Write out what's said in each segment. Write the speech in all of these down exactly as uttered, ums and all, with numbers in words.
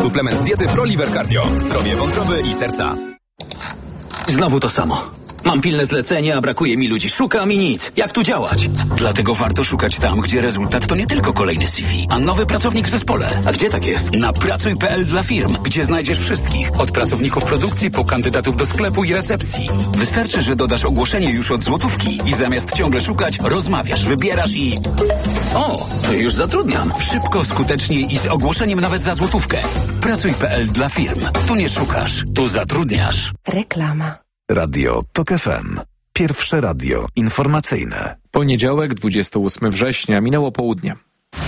Suplement diety ProLiver Cardio. Zdrowie wątroby i serca. Znowu to samo. Mam pilne zlecenie, a brakuje mi ludzi. Szukam i nic. Jak tu działać? Dlatego warto szukać tam, gdzie rezultat to nie tylko kolejny C V, a nowy pracownik w zespole. A gdzie tak jest? Na pracuj kropka p l dla firm, gdzie znajdziesz wszystkich. Od pracowników produkcji po kandydatów do sklepu i recepcji. Wystarczy, że dodasz ogłoszenie już od złotówki i zamiast ciągle szukać, rozmawiasz, wybierasz i... O, to już zatrudniam. Szybko, skutecznie i z ogłoszeniem nawet za złotówkę. pracuj kropka p l dla firm. Tu nie szukasz, tu zatrudniasz. Reklama. Radio Tok F M. Pierwsze radio informacyjne. Poniedziałek, dwudziestego ósmego września, minęło południe.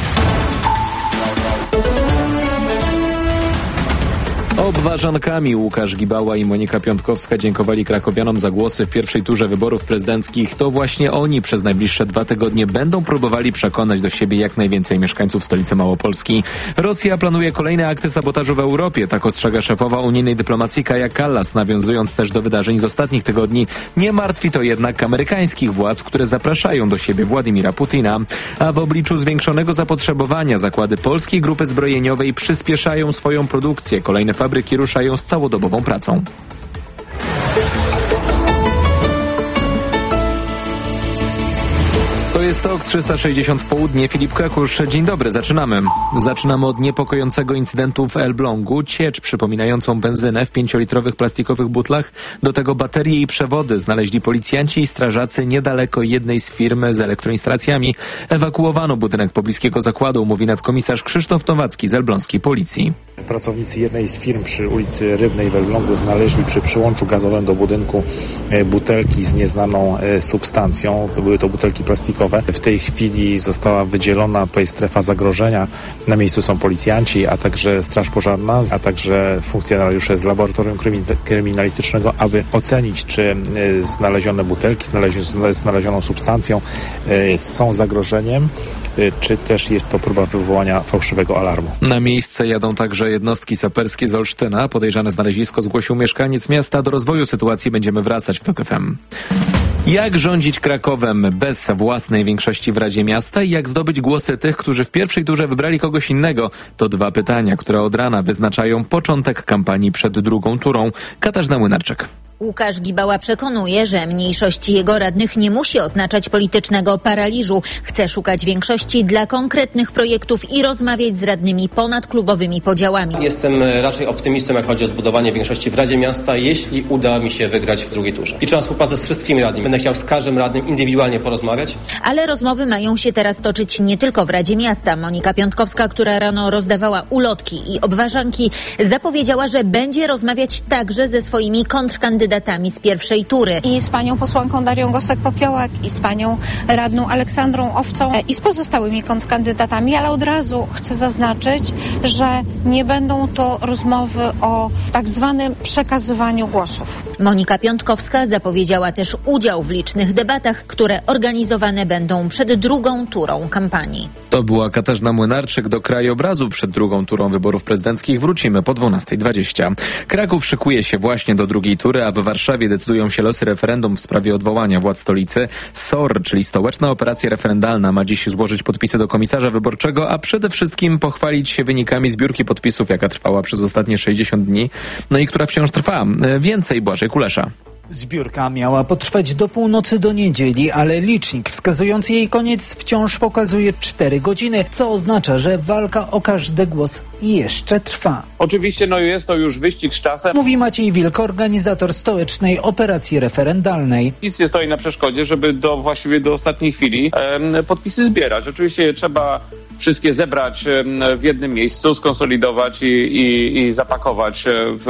Obważankami Łukasz Gibała i Monika Piątkowska dziękowali krakowianom za głosy w pierwszej turze wyborów prezydenckich. To właśnie oni przez najbliższe dwa tygodnie będą próbowali przekonać do siebie jak najwięcej mieszkańców stolicy Małopolski. Rosja planuje kolejne akty sabotażu w Europie, tak ostrzega szefowa unijnej dyplomacji Kaja Kallas, nawiązując też do wydarzeń z ostatnich tygodni. Nie martwi to jednak amerykańskich władz, które zapraszają do siebie Władimira Putina. A w obliczu zwiększonego zapotrzebowania zakłady polskiej grupy zbrojeniowej przyspieszają swoją produkcję. Kolejne fabryki ruszają z całodobową pracą. To jest Tok trzysta sześćdziesiąt w południe. Filip Kakusz, dzień dobry, zaczynamy. Zaczynamy od niepokojącego incydentu w Elblągu. Ciecz przypominającą benzynę w pięciolitrowych plastikowych butlach. Do tego baterie i przewody znaleźli policjanci i strażacy niedaleko jednej z firm z elektroinstalacjami. Ewakuowano budynek pobliskiego zakładu, mówi nadkomisarz Krzysztof Nowacki z elbląskiej policji. Pracownicy jednej z firm przy ulicy Rybnej w Elblągu znaleźli przy przyłączu gazowym do budynku butelki z nieznaną substancją. Były to butelki plastikowe. W tej chwili została wydzielona tutaj strefa zagrożenia. Na miejscu są policjanci, a także straż pożarna, a także funkcjonariusze z laboratorium kryminalistycznego, aby ocenić, czy znalezione butelki z znalezioną substancją są zagrożeniem, czy też jest to próba wywołania fałszywego alarmu. Na miejsce jadą także jednostki saperskie z Olsztyna. Podejrzane znalezisko zgłosił mieszkaniec miasta. Do rozwoju sytuacji będziemy wracać w Tok F M. Jak rządzić Krakowem bez własnej większości w Radzie Miasta i jak zdobyć głosy tych, którzy w pierwszej turze wybrali kogoś innego? To dwa pytania, które od rana wyznaczają początek kampanii przed drugą turą. Katarzyna Młynarczyk. Łukasz Gibała przekonuje, że mniejszość jego radnych nie musi oznaczać politycznego paraliżu. Chce szukać większości dla konkretnych projektów i rozmawiać z radnymi ponad klubowymi podziałami. Jestem raczej optymistą, jak chodzi o zbudowanie większości w Radzie Miasta, jeśli uda mi się wygrać w drugiej turze. Liczę na współpracę z wszystkimi radnymi. Będę chciał z każdym radnym indywidualnie porozmawiać. Ale rozmowy mają się teraz toczyć nie tylko w Radzie Miasta. Monika Piątkowska, która rano rozdawała ulotki i obważanki, zapowiedziała, że będzie rozmawiać także ze swoimi kontrkandydatami z pierwszej tury. I z panią posłanką Darią Gosek-Popiołek, i z panią radną Aleksandrą Owcą, i z pozostałymi kontrkandydatami, ale od razu chcę zaznaczyć, że nie będą to rozmowy o tak zwanym przekazywaniu głosów. Monika Piątkowska zapowiedziała też udział w licznych debatach, które organizowane będą przed drugą turą kampanii. To była Katarzyna Młynarczyk. Do krajobrazu przed drugą turą wyborów prezydenckich wrócimy po dwunasta dwadzieścia. Kraków szykuje się właśnie do drugiej tury, a w Warszawie decydują się losy referendum w sprawie odwołania władz stolicy. S O R, czyli Stołeczna Operacja Referendalna, ma dziś złożyć podpisy do komisarza wyborczego, a przede wszystkim pochwalić się wynikami zbiórki podpisów, jaka trwała przez ostatnie sześćdziesiąt dni, no i która wciąż trwa. Więcej Błażej Kulesza. Zbiórka miała potrwać do północy do niedzieli, ale licznik wskazujący jej koniec wciąż pokazuje cztery godziny, co oznacza, że walka o każdy głos jeszcze trwa. Oczywiście no jest to już wyścig z czasem. Mówi Maciej Wilk, organizator Stołecznej Operacji Referendalnej. Nic nie stoi na przeszkodzie, żeby do właściwie do ostatniej chwili e, podpisy zbierać. Oczywiście je trzeba wszystkie zebrać w jednym miejscu, skonsolidować i, i, i zapakować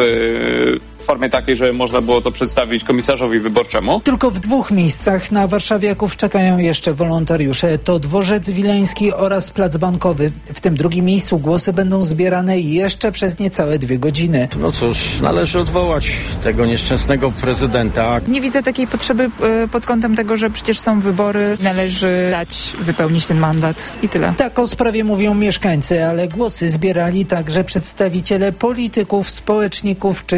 w formie takiej, żeby można było to przedstawić komisarzowi wyborczemu. Tylko w dwóch miejscach na warszawiaków czekają jeszcze wolontariusze. To Dworzec Wileński oraz Plac Bankowy. W tym drugim miejscu głosy będą zbierane jeszcze przez niecałe dwie godziny. No cóż, należy odwołać tego nieszczęsnego prezydenta. Nie widzę takiej potrzeby pod kątem tego, że przecież są wybory. Należy dać wypełnić ten mandat i tyle. Tak o sprawie mówią mieszkańcy, ale głosy zbierali także przedstawiciele polityków, społeczników czy spółdzielni.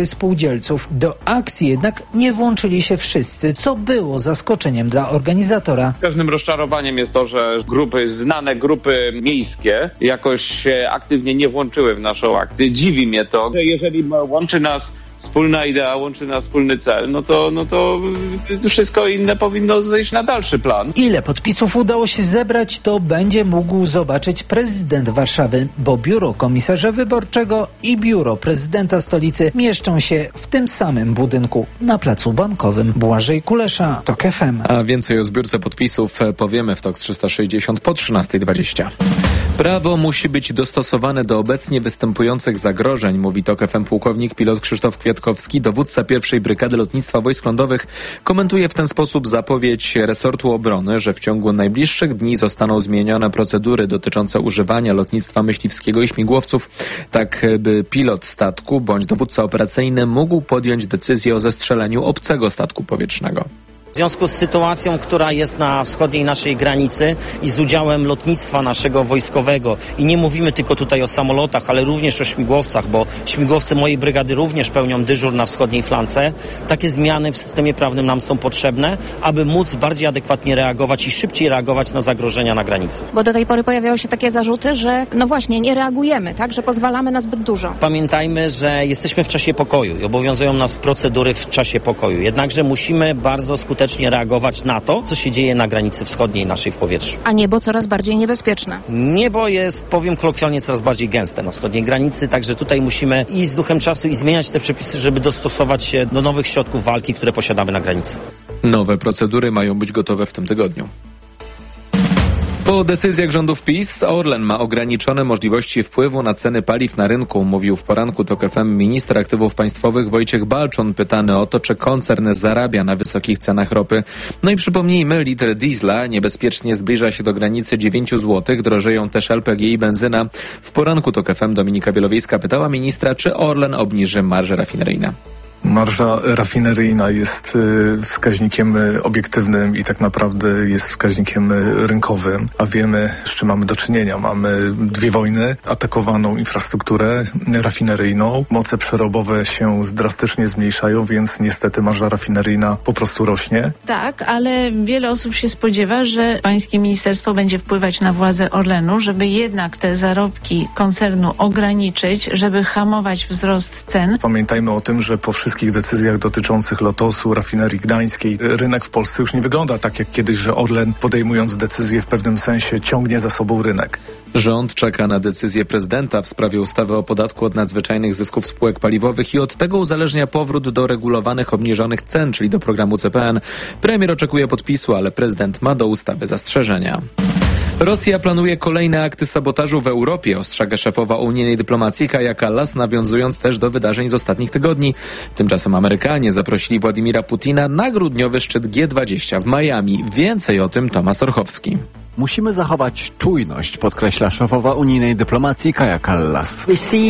spółdzielców. Do akcji jednak nie włączyli się wszyscy, co było zaskoczeniem dla organizatora. Każdym rozczarowaniem jest to, że grupy, znane grupy miejskie jakoś się aktywnie nie włączyły w naszą akcję. Dziwi mnie to, że jeżeli łączy nas wspólna idea, łączy nas wspólny cel, no to, no to wszystko inne powinno zejść na dalszy plan. Ile podpisów udało się zebrać, to będzie mógł zobaczyć prezydent Warszawy, bo biuro komisarza wyborczego i biuro prezydenta stolicy mieszczą się w tym samym budynku na Placu Bankowym. Błażej Kulesza, TOK F M. A więcej o zbiórce podpisów powiemy w TOK trzysta sześćdziesiąt po trzynastej dwadzieścia. Prawo musi być dostosowane do obecnie występujących zagrożeń, mówi TOK F M pułkownik pilot Krzysztof Kwiatkowski, dowódca pierwszej Brygady Lotnictwa Wojsk Lądowych. Komentuje w ten sposób zapowiedź resortu obrony, że w ciągu najbliższych dni zostaną zmienione procedury dotyczące używania lotnictwa myśliwskiego i śmigłowców, tak by pilot statku bądź dowódca operacyjny mógł podjąć decyzję o zestrzeleniu obcego statku powietrznego. W związku z sytuacją, która jest na wschodniej naszej granicy i z udziałem lotnictwa naszego wojskowego, i nie mówimy tylko tutaj o samolotach, ale również o śmigłowcach, bo śmigłowce mojej brygady również pełnią dyżur na wschodniej flance, takie zmiany w systemie prawnym nam są potrzebne, aby móc bardziej adekwatnie reagować i szybciej reagować na zagrożenia na granicy. Bo do tej pory pojawiały się takie zarzuty, że no właśnie nie reagujemy, tak, że pozwalamy na zbyt dużo. Pamiętajmy, że jesteśmy w czasie pokoju i obowiązują nas procedury w czasie pokoju, jednakże musimy bardzo skutecznie skutecznie reagować na to, co się dzieje na granicy wschodniej naszej w powietrzu. A niebo coraz bardziej niebezpieczne. Niebo jest, powiem kolokwialnie, coraz bardziej gęste na wschodniej granicy, także tutaj musimy iść z duchem czasu i zmieniać te przepisy, żeby dostosować się do nowych środków walki, które posiadamy na granicy. Nowe procedury mają być gotowe w tym tygodniu. Po decyzjach rządów PiS Orlen ma ograniczone możliwości wpływu na ceny paliw na rynku, mówił w poranku TOK F M minister aktywów państwowych Wojciech Balczon, pytany o to, czy koncern zarabia na wysokich cenach ropy. No i przypomnijmy, litr diesla niebezpiecznie zbliża się do granicy dziewięć złotych, drożeją też L P G i benzyna. W poranku TOK F M Dominika Bielowiejska pytała ministra, czy Orlen obniży marże rafineryjne. Marża rafineryjna jest wskaźnikiem obiektywnym i tak naprawdę jest wskaźnikiem rynkowym, a wiemy, z czym mamy do czynienia. Mamy dwie wojny, atakowaną infrastrukturę rafineryjną, moce przerobowe się drastycznie zmniejszają, więc niestety marża rafineryjna po prostu rośnie. Tak, ale wiele osób się spodziewa, że pańskie ministerstwo będzie wpływać na władze Orlenu, żeby jednak te zarobki koncernu ograniczyć, żeby hamować wzrost cen. Pamiętajmy o tym, że po wszystkich decyzjach dotyczących Lotosu, rafinerii gdańskiej, rynek w Polsce już nie wygląda tak jak kiedyś, że Orlen, podejmując decyzję, w pewnym sensie ciągnie za sobą rynek. Rząd czeka na decyzję prezydenta w sprawie ustawy o podatku od nadzwyczajnych zysków spółek paliwowych i od tego uzależnia powrót do regulowanych obniżonych cen, czyli do programu C P N. Premier oczekuje podpisu, ale prezydent ma do ustawy zastrzeżenia. Rosja planuje kolejne akty sabotażu w Europie, ostrzega szefowa unijnej dyplomacji Kaja Kallas, nawiązując też do wydarzeń z ostatnich tygodni. Tymczasem Amerykanie zaprosili Władimira Putina na grudniowy szczyt G dwadzieścia w Miami. Więcej o tym Tomasz Orchowski. Musimy zachować czujność, podkreśla szefowa unijnej dyplomacji Kaja Kallas.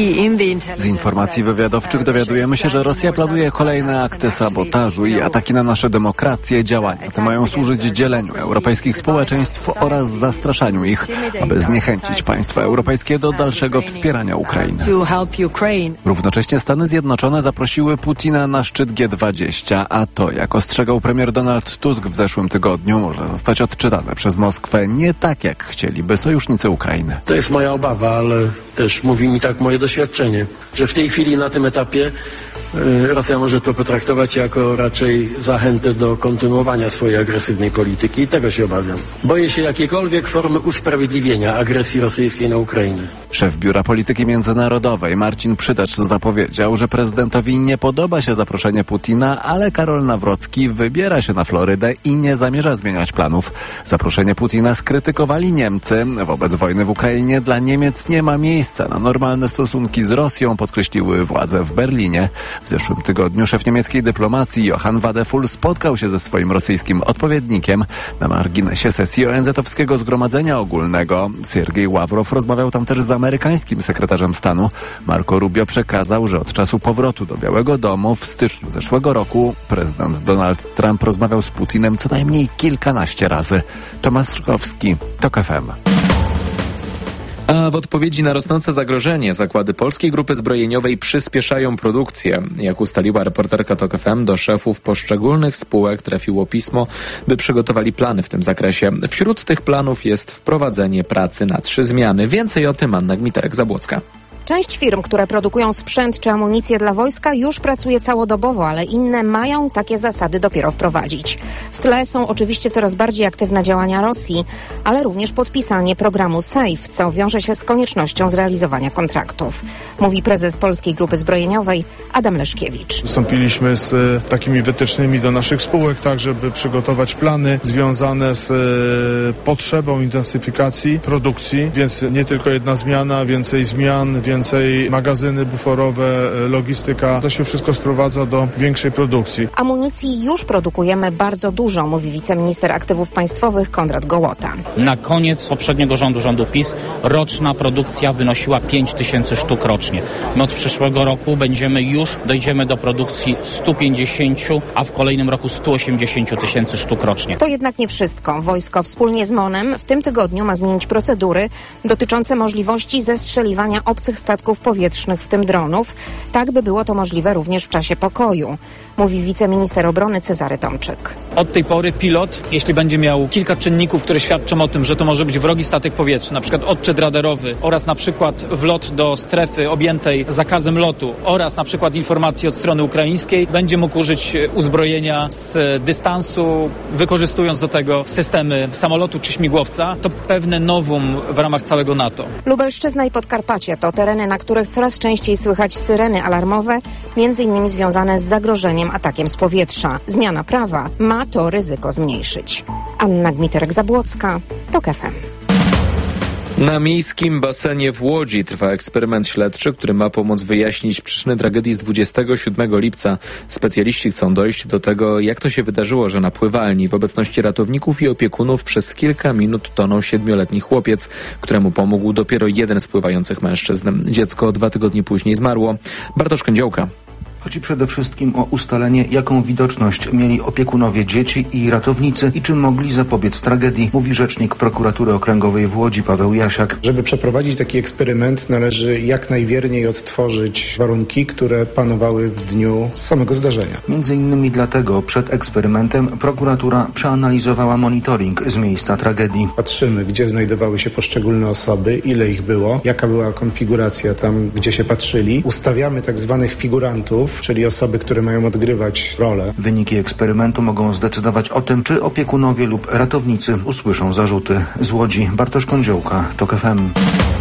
Z informacji wywiadowczych dowiadujemy się, że Rosja planuje kolejne akty sabotażu i ataki na nasze demokracje. Działania te mają służyć dzieleniu europejskich społeczeństw oraz zastraszaniu ich, aby zniechęcić państwa europejskie do dalszego wspierania Ukrainy. Równocześnie Stany Zjednoczone zaprosiły Putina na szczyt G dwadzieścia, a to, jak ostrzegał premier Donald Tusk w zeszłym tygodniu, może zostać odczytane przez Moskwę nie tak, jak chcieliby sojusznicy Ukrainy. To jest moja obawa, ale też mówi mi tak moje doświadczenie, że w tej chwili na tym etapie Rosja może to potraktować jako raczej zachętę do kontynuowania swojej agresywnej polityki i tego się obawiam. Boję się jakiejkolwiek formy usprawiedliwienia agresji rosyjskiej na Ukrainę. Szef Biura Polityki Międzynarodowej Marcin Przydacz zapowiedział, że prezydentowi nie podoba się zaproszenie Putina, ale Karol Nawrocki wybiera się na Florydę i nie zamierza zmieniać planów. Zaproszenie Putina skrytykowali Niemcy. Wobec wojny w Ukrainie dla Niemiec nie ma miejsca na normalne stosunki z Rosją, podkreśliły władze w Berlinie. W zeszłym tygodniu szef niemieckiej dyplomacji Johann Wadefull spotkał się ze swoim rosyjskim odpowiednikiem na marginesie sesji O N Z-owskiego Zgromadzenia Ogólnego. Siergiej Ławrow rozmawiał tam też z amerykańskim sekretarzem stanu. Marco Rubio przekazał, że od czasu powrotu do Białego Domu w styczniu zeszłego roku prezydent Donald Trump rozmawiał z Putinem co najmniej kilkanaście razy. Tomasz Szkowski, TOK F M. A w odpowiedzi na rosnące zagrożenie zakłady Polskiej Grupy Zbrojeniowej przyspieszają produkcję. Jak ustaliła reporterka TOK F M, do szefów poszczególnych spółek trafiło pismo, by przygotowali plany w tym zakresie. Wśród tych planów jest wprowadzenie pracy na trzy zmiany. Więcej o tym Anna Gmiterek-Zabłocka. Część firm, które produkują sprzęt czy amunicję dla wojska, już pracuje całodobowo, ale inne mają takie zasady dopiero wprowadzić. W tle są oczywiście coraz bardziej aktywne działania Rosji, ale również podpisanie programu SAFE, co wiąże się z koniecznością zrealizowania kontraktów. Mówi prezes Polskiej Grupy Zbrojeniowej Adam Leszkiewicz. Wystąpiliśmy z takimi wytycznymi do naszych spółek, tak żeby przygotować plany związane z potrzebą intensyfikacji produkcji, więc nie tylko jedna zmiana, więcej zmian, więcej Więcej magazyny buforowe, logistyka. To się wszystko sprowadza do większej produkcji. Amunicji już produkujemy bardzo dużo, mówi wiceminister aktywów państwowych Konrad Gołota. Na koniec poprzedniego rządu, rządu PiS, roczna produkcja wynosiła pięć tysięcy sztuk rocznie. My od przyszłego roku będziemy już, dojdziemy do produkcji stu pięćdziesięciu, a w kolejnym roku stu osiemdziesięciu tysięcy sztuk rocznie. To jednak nie wszystko. Wojsko wspólnie z MON-em w tym tygodniu ma zmienić procedury dotyczące możliwości zestrzeliwania obcych statków powietrznych, w tym dronów, tak by było to możliwe również w czasie pokoju, mówi wiceminister obrony Cezary Tomczyk. Od tej pory pilot, jeśli będzie miał kilka czynników, które świadczą o tym, że to może być wrogi statek powietrzny, na przykład odczyt radarowy oraz na przykład wlot do strefy objętej zakazem lotu oraz na przykład informacji od strony ukraińskiej, będzie mógł użyć uzbrojenia z dystansu, wykorzystując do tego systemy samolotu czy śmigłowca. To pewne novum w ramach całego NATO. Lubelszczyzna i Podkarpacie to tereny, na których coraz częściej słychać syreny alarmowe, między innymi związane z zagrożeniem atakiem z powietrza. Zmiana prawa ma to ryzyko zmniejszyć. Anna Gmiterek-Zabłocka, TOK F M. Na miejskim basenie w Łodzi trwa eksperyment śledczy, który ma pomóc wyjaśnić przyczyny tragedii z dwudziestego siódmego lipca. Specjaliści chcą dojść do tego, jak to się wydarzyło, że na pływalni w obecności ratowników i opiekunów przez kilka minut tonął siedmioletni chłopiec, któremu pomógł dopiero jeden z pływających mężczyzn. Dziecko dwa tygodnie później zmarło. Bartosz Kędziołka. Chodzi przede wszystkim o ustalenie, jaką widoczność mieli opiekunowie dzieci i ratownicy i czy mogli zapobiec tragedii, mówi rzecznik prokuratury okręgowej w Łodzi Paweł Jasiak. Żeby przeprowadzić taki eksperyment, należy jak najwierniej odtworzyć warunki, które panowały w dniu samego zdarzenia. Między innymi dlatego przed eksperymentem prokuratura przeanalizowała monitoring z miejsca tragedii. Patrzymy, gdzie znajdowały się poszczególne osoby, ile ich było, jaka była konfiguracja tam, gdzie się patrzyli. Ustawiamy tak zwanych figurantów, czyli osoby, które mają odgrywać rolę. Wyniki eksperymentu mogą zdecydować o tym, czy opiekunowie lub ratownicy usłyszą zarzuty. Z Łodzi Bartosz Kądziołka, TOK F M.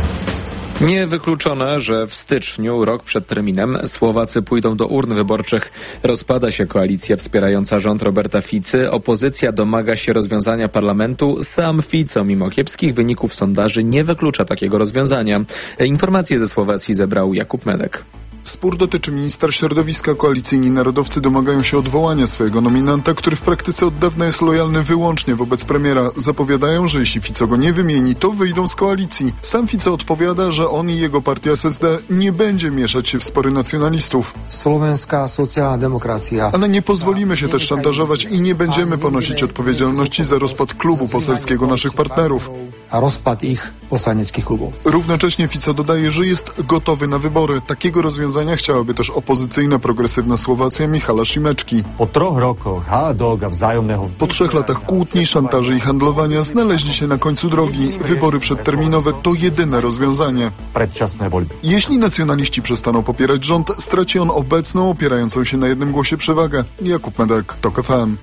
Niewykluczone, że w styczniu, rok przed terminem, Słowacy pójdą do urn wyborczych. Rozpada się koalicja wspierająca rząd Roberta Ficy. Opozycja domaga się rozwiązania parlamentu. Sam Fico, mimo kiepskich wyników sondaży, nie wyklucza takiego rozwiązania. Informacje ze Słowacji zebrał Jakub Medek. Spór dotyczy ministra środowiska. Koalicyjni narodowcy domagają się odwołania swojego nominanta, który w praktyce od dawna jest lojalny wyłącznie wobec premiera. Zapowiadają, że jeśli Fico go nie wymieni, to wyjdą z koalicji. Sam Fico odpowiada, że on i jego partia S S D nie będzie mieszać się w spory nacjonalistów. Słowacka socjalna demokracja. Ale nie pozwolimy się też szantażować i nie będziemy ponosić odpowiedzialności za rozpad klubu poselskiego naszych partnerów. A rozpad ich poslaneckich klubów. Równocześnie Fico dodaje, że jest gotowy na wybory. Takiego rozwiązania chciałaby też opozycyjna, progresywna Słowacja Michala Szymeczki. Po troch rokach hádok, wzajemnego... Po trzech latach kłótni, szantaży i handlowania znaleźli się na końcu drogi. Wybory przedterminowe to jedyne rozwiązanie. Przedczasne wolby. Jeśli nacjonaliści przestaną popierać rząd, straci on obecną, opierającą się na jednym głosie przewagę. Jakub Medek, TOK F M.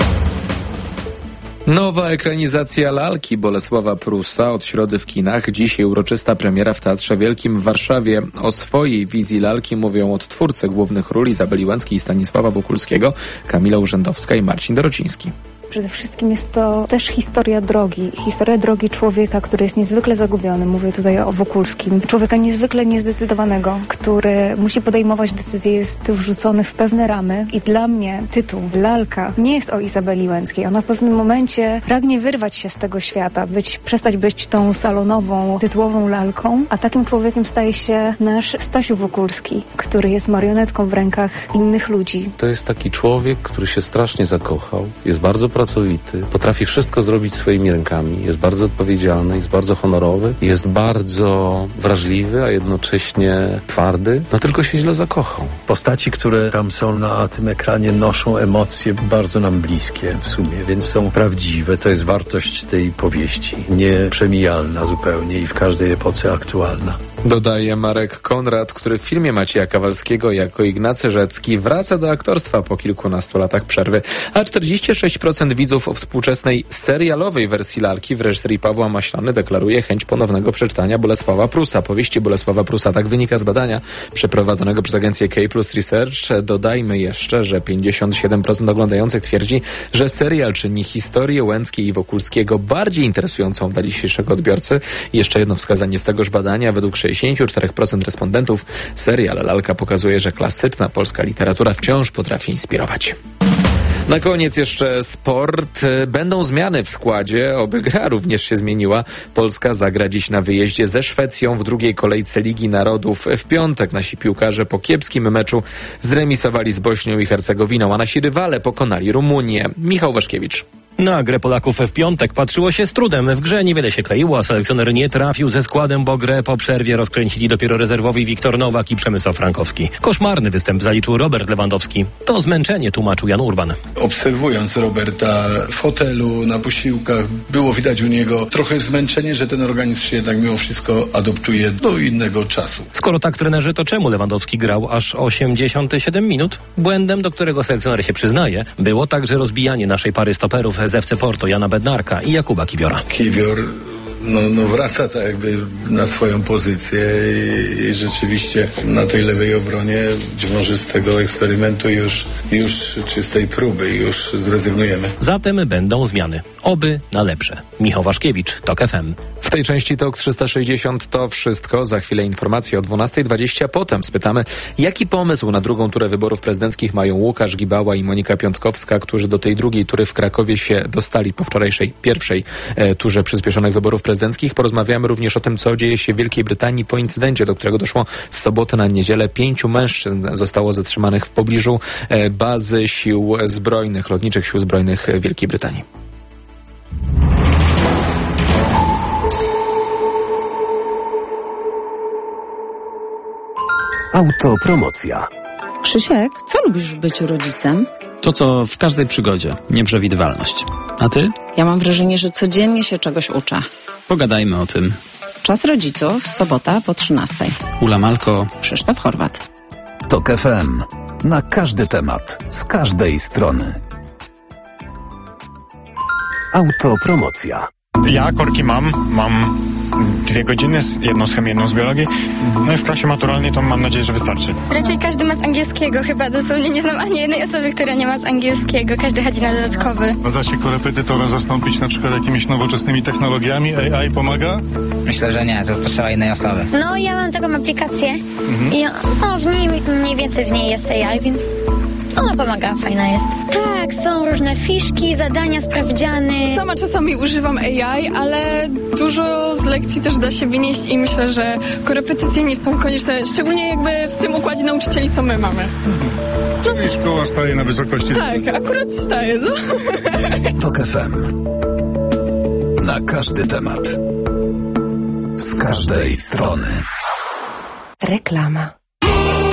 Nowa ekranizacja lalki Bolesława Prusa od środy w kinach. Dzisiaj uroczysta premiera w Teatrze Wielkim w Warszawie. O swojej wizji lalki mówią odtwórcy głównych ról Izabeli Łęckiej i Stanisława Wokulskiego, Kamila Urzędowska i Marcin Dorociński. Przede wszystkim jest to też historia drogi. Historia drogi człowieka, który jest niezwykle zagubiony. Mówię tutaj o Wokulskim. Człowieka niezwykle niezdecydowanego, który musi podejmować decyzje, jest wrzucony w pewne ramy. I dla mnie tytuł Lalka nie jest o Izabeli Łęckiej. Ona w pewnym momencie pragnie wyrwać się z tego świata, być, przestać być tą salonową, tytułową lalką, a takim człowiekiem staje się nasz Stasiu Wokulski, który jest marionetką w rękach innych ludzi. To jest taki człowiek, który się strasznie zakochał, jest bardzo pracowity, pracowity, potrafi wszystko zrobić swoimi rękami, jest bardzo odpowiedzialny, jest bardzo honorowy, jest bardzo wrażliwy, a jednocześnie twardy, no tylko się źle zakochał. Postaci, które tam są na tym ekranie, noszą emocje bardzo nam bliskie w sumie, więc są prawdziwe. To jest wartość tej powieści. Nieprzemijalna zupełnie i w każdej epoce aktualna. Dodaje Marek Konrad, który w filmie Macieja Kawalskiego jako Ignacy Rzecki wraca do aktorstwa po kilkunastu latach przerwy. A czterdzieści sześć procent widzów współczesnej serialowej wersji Lalki w reżyserii Pawła Maślany deklaruje chęć ponownego przeczytania Bolesława Prusa. Powieści Bolesława Prusa. Tak wynika z badania przeprowadzonego przez agencję K plus Research. Dodajmy jeszcze, że pięćdziesiąt siedem procent oglądających twierdzi, że serial czyni historię Łęckiej i Wokulskiego bardziej interesującą dla dzisiejszego odbiorcy. Jeszcze jedno wskazanie z tegoż badania. Według sześćdziesiąt cztery procent respondentów serial Lalka pokazuje, że klasyczna polska literatura wciąż potrafi inspirować. Na koniec jeszcze sport. Będą zmiany w składzie, oby gra również się zmieniła. Polska zagra dziś na wyjeździe ze Szwecją w drugiej kolejce Ligi Narodów. W piątek nasi piłkarze po kiepskim meczu zremisowali z Bośnią i Hercegowiną, a nasi rywale pokonali Rumunię. Michał Waszkiewicz. Na grę Polaków w piątek patrzyło się z trudem. W grze niewiele się kleiło, a selekcjoner nie trafił ze składem, bo grę po przerwie rozkręcili dopiero rezerwowi Wiktor Nowak i Przemysław Frankowski. Koszmarny występ zaliczył Robert Lewandowski. To zmęczenie tłumaczył Jan Urban. Obserwując Roberta w hotelu, na posiłkach, było widać u niego trochę zmęczenie, że ten organizm się jednak mimo wszystko adoptuje do innego czasu. Skoro tak, trenerzy, to czemu Lewandowski grał aż osiemdziesiąt siedem minut? Błędem, do którego selekcjoner się przyznaje, było także rozbijanie naszej pary stoperów z F C Porto, Jana Bednarka i Jakuba Kiwiora. Kiwior no, no wraca tak jakby na swoją pozycję i, i rzeczywiście na tej lewej obronie być może z tego eksperymentu już, już czy z tej próby już zrezygnujemy. Zatem będą zmiany. Oby na lepsze. Michał Waszkiewicz, TOK F M. W tej części TOK trzysta sześćdziesiąt to wszystko. Za chwilę informacje o dwunastej dwadzieścia. Potem spytamy, jaki pomysł na drugą turę wyborów prezydenckich mają Łukasz Gibała i Monika Piątkowska, którzy do tej drugiej tury w Krakowie się dostali po wczorajszej pierwszej e, turze przyspieszonych wyborów prezydenckich. Porozmawiamy również o tym, co dzieje się w Wielkiej Brytanii po incydencie, do którego doszło z soboty na niedzielę. Pięciu mężczyzn zostało zatrzymanych w pobliżu e, bazy sił zbrojnych, lotniczych sił zbrojnych Wielkiej Brytanii. Autopromocja. Krzysiek, co lubisz w byciu rodzicem? To, co w każdej przygodzie. Nieprzewidywalność. A ty? Ja mam wrażenie, że codziennie się czegoś uczę. Pogadajmy o tym. Czas rodziców, sobota po trzynastej. Ula Malko. Krzysztof Horwat. TOK F M. Na każdy temat. Z każdej strony. Autopromocja. Ja korki mam. Mam dwie godziny, jedną z chemii, jedną z biologii. No i w klasie maturalnej to mam nadzieję, że wystarczy. Raczej każdy ma z angielskiego chyba. Dosłownie nie znam ani jednej osoby, która nie ma z angielskiego. Każdy chodzi na dodatkowy. A da się korepetytora zastąpić na przykład jakimiś nowoczesnymi technologiami? A I pomaga? Myślę, że nie, to potrzeba innej osoby. No, ja mam taką aplikację mhm. i o, w niej mniej więcej w niej jest A I, więc ona pomaga, fajna jest. Tak, są różne fiszki, zadania, sprawdziany. Sama czasami używam A I, ale dużo z lekcji też da się wynieść i myślę, że korepetycje nie są konieczne, szczególnie jakby w tym układzie nauczycieli, co my mamy. Czyli szkoła staje na wysokości. Tak, akurat staje, no. TOK F M. Na każdy temat. Z każdej strony. Reklama.